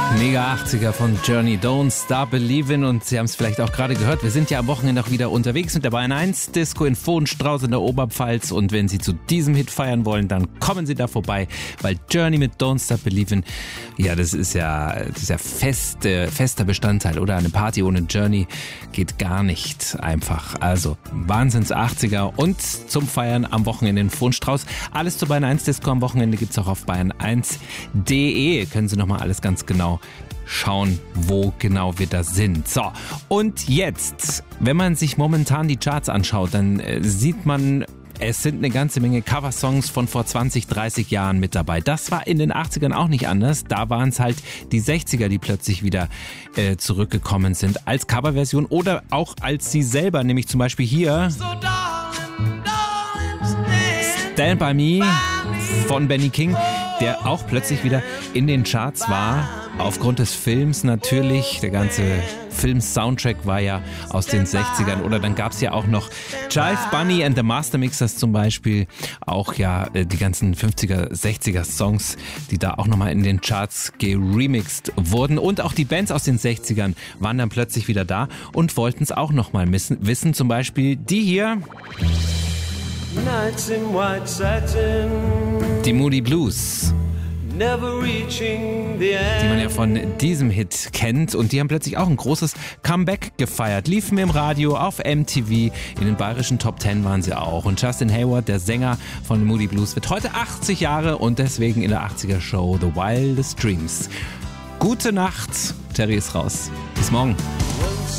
Mega 80er von Journey, Don't Stop Believin'. Und Sie haben es vielleicht auch gerade gehört, wir sind ja am Wochenende auch wieder unterwegs mit der Bayern 1 Disco in Vohenstrauß in der Oberpfalz. Und wenn Sie zu diesem Hit feiern wollen, dann kommen Sie da vorbei, weil Journey mit Don't Stop Believin', ja, das ist ja fester Bestandteil, oder? Eine Party ohne Journey geht gar nicht einfach. Also Wahnsinns 80er und zum Feiern am Wochenende in Vohenstrauß. Alles zur Bayern 1 Disco am Wochenende gibt's auch auf bayern1.de. Können Sie nochmal alles ganz genau schauen, wo genau wir da sind. So, und jetzt, wenn man sich momentan die Charts anschaut, dann sieht man, es sind eine ganze Menge Coversongs von vor 20, 30 Jahren mit dabei. Das war in den 80ern auch nicht anders. Da waren es halt die 60er, die plötzlich wieder zurückgekommen sind als Coverversion oder auch als sie selber, nämlich zum Beispiel hier Stand By Me von Benny King, der auch plötzlich wieder in den Charts war. Aufgrund des Films natürlich, der ganze Film-Soundtrack war ja aus den 60ern. Oder dann gab es ja auch noch Jive Bunny and the Master Mixers zum Beispiel. Auch ja die ganzen 50er, 60er Songs, die da auch nochmal in den Charts geremixed wurden. Und auch die Bands aus den 60ern waren dann plötzlich wieder da und wollten es auch nochmal wissen. Zum Beispiel die hier. Die Moody Blues. Die man ja von diesem Hit kennt, und die haben plötzlich auch ein großes Comeback gefeiert. Liefen im Radio, auf MTV, in den bayerischen Top 10 waren sie auch. Und Justin Hayward, der Sänger von Moody Blues, wird heute 80 Jahre und deswegen in der 80er Show The Wildest Dreams. Gute Nacht, Terry ist raus. Bis morgen.